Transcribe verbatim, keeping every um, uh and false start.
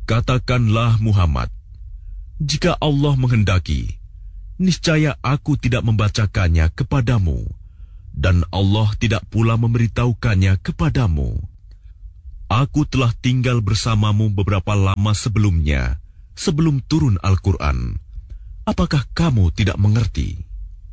Katakanlah Muhammad, jika Allah menghendaki, niscaya aku tidak membacakannya kepadamu, dan Allah tidak pula memberitahukannya kepadamu. Aku telah tinggal bersamamu beberapa lama sebelumnya, sebelum turun Al-Quran. Apakah kamu tidak mengerti?